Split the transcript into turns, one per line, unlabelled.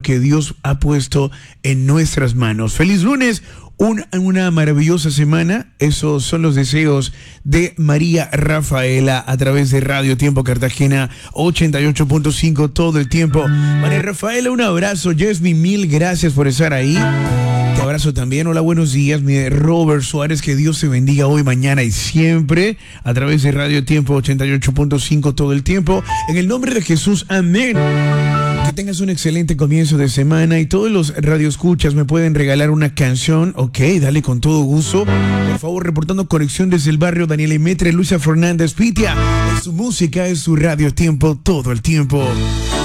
que Dios ha puesto en nuestras manos. Feliz lunes, una maravillosa semana. Esos son los deseos de María Rafaela a través de Radio Tiempo Cartagena 88.5 todo el tiempo. María Rafaela, un abrazo. Jasmine, mil gracias por estar ahí. Te abrazo también. Hola, buenos días. Mi Robert Suárez, que Dios te bendiga hoy, mañana y siempre a través de Radio Tiempo 88.5 todo el tiempo. En el nombre de Jesús, amén. Que tengas un excelente comienzo de semana y todos los radioescuchas me pueden regalar una canción. Ok, dale con todo gusto. Por favor, reportando conexión desde el barrio Daniel Emetre, Luisa Fernández Pitia. Es su música, es su Radio Tiempo todo el tiempo.